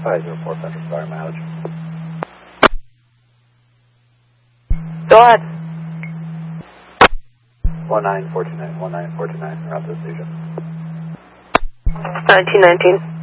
504 Central Star mileage. Go ahead. 19429, 19429, around the station. 1919.